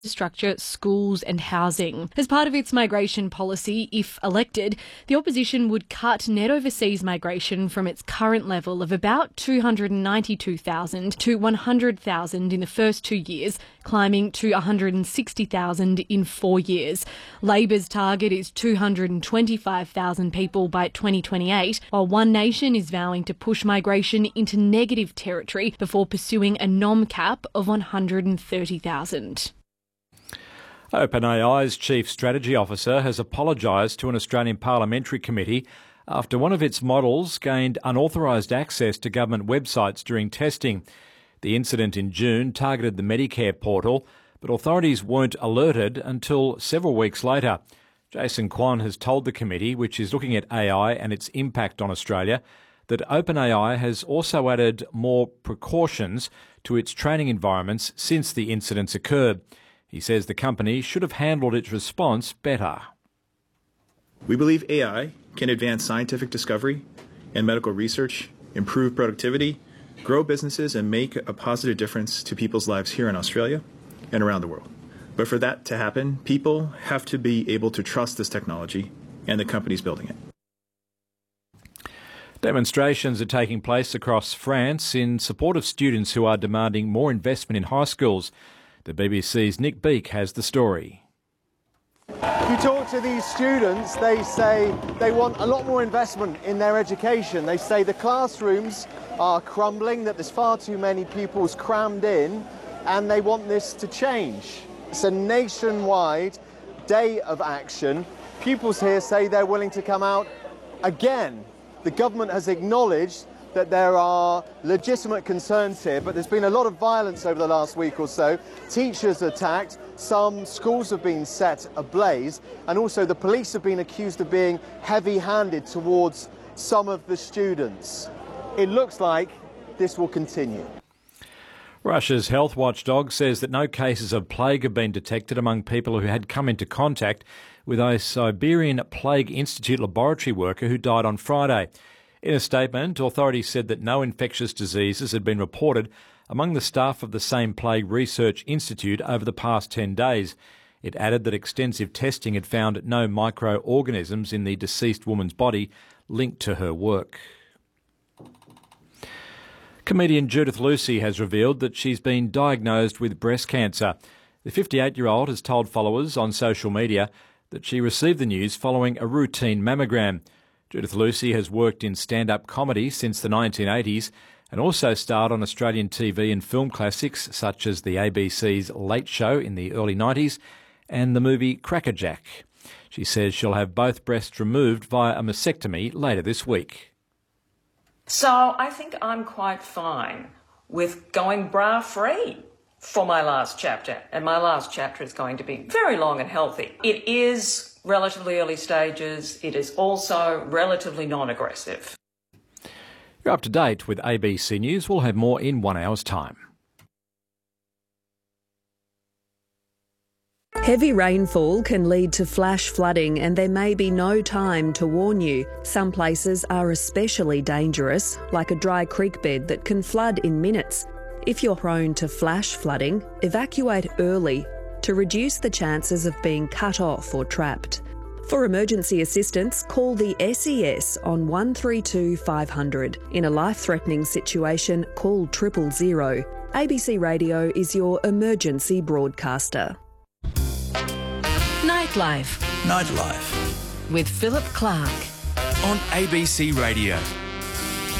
infrastructure, schools and housing. As part of its migration policy, if elected, the opposition would cut net overseas migration from its current level of about 292,000 to 100,000 in the first 2 years, climbing to 160,000 in 4 years. Labor's target is 225,000 people by 2028, while One Nation is vowing to push migration into negative territory before pursuing a nom cap of 130,000. OpenAI's Chief Strategy Officer has apologised to an Australian Parliamentary Committee after one of its models gained unauthorised access to government websites during testing. The incident in June targeted the Medicare portal, but authorities weren't alerted until several weeks later. Jason Kwan has told the committee, which is looking at AI and its impact on Australia, that OpenAI has also added more precautions to its training environments since the incidents occurred. He says the company should have handled its response better. We believe AI can advance scientific discovery and medical research, improve productivity, grow businesses, and make a positive difference to people's lives here in Australia and around the world. But for that to happen, people have to be able to trust this technology and the companies building it. Demonstrations are taking place across France in support of students who are demanding more investment in high schools. The BBC's Nick Beake has the story. If you talk to these students, they say they want a lot more investment in their education. They say the classrooms are crumbling, that there's far too many pupils crammed in, and they want this to change. It's a nationwide day of action. Pupils here say they're willing to come out again. The government has acknowledged that there are legitimate concerns here, but there's been a lot of violence over the last week or so. Teachers attacked, some schools have been set ablaze, and also the police have been accused of being heavy-handed towards some of the students. It looks like this will continue. Russia's health watchdog says that no cases of plague have been detected among people who had come into contact with a Siberian Plague Institute laboratory worker who died on Friday. In a statement, authorities said that no infectious diseases had been reported among the staff of the same Plague Research Institute over the past 10 days. It added that extensive testing had found no microorganisms in the deceased woman's body linked to her work. Comedian Judith Lucy has revealed that she's been diagnosed with breast cancer. The 58-year-old has told followers on social media that she received the news following a routine mammogram. Judith Lucy has worked in stand-up comedy since the 1980s and also starred on Australian TV and film classics such as the ABC's Late Show in the early 90s and the movie Crackerjack. She says she'll have both breasts removed via a mastectomy later this week. So I think I'm quite fine with going bra-free for my last chapter, and my last chapter is going to be very long and healthy. It is relatively early stages. It is also relatively non-aggressive. You're up to date with ABC News. We'll have more in 1 hour's time. Heavy rainfall can lead to flash flooding and there may be no time to warn you. Some places are especially dangerous, like a dry creek bed that can flood in minutes. If you're prone to flash flooding, evacuate early to reduce the chances of being cut off or trapped. For emergency assistance, call the SES on 132 500. In a life-threatening situation, call 000. ABC Radio is your emergency broadcaster. Nightlife. Nightlife. With Philip Clark. On ABC Radio.